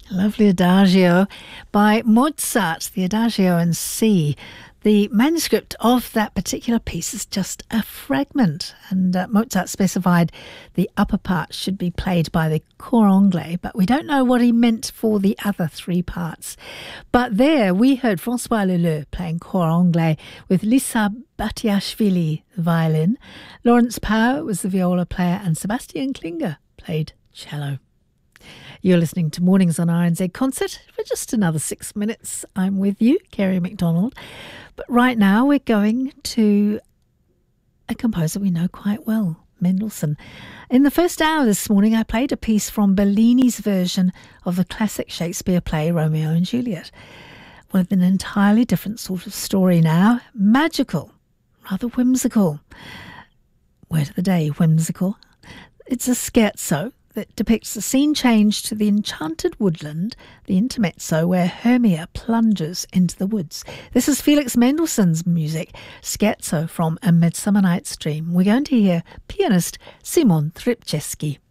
Lovely Adagio by Mozart, the Adagio in C. The manuscript of that particular piece is just a fragment, and Mozart specified the upper part should be played by the cor anglais, but we don't know what he meant for the other three parts. But there we heard François Leleu playing cor anglais with Lisa Batiashvili, the violin, Lawrence Power was the viola player, and Sebastian Klinger played cello. You're listening to Mornings on RNZ Concert for just another 6 minutes. I'm with you, Kerry McDonald. But right now we're going to a composer we know quite well, Mendelssohn. In the first hour this morning, I played a piece from Bellini's version of the classic Shakespeare play Romeo and Juliet. With an entirely different sort of story now, magical, rather whimsical. Word of the day, whimsical. It's a scherzo that depicts the scene change to the enchanted woodland, the intermezzo where Hermia plunges into the woods. This is Felix Mendelssohn's music, Scherzo from A Midsummer Night's Dream. We're going to hear pianist Simon Trpceski.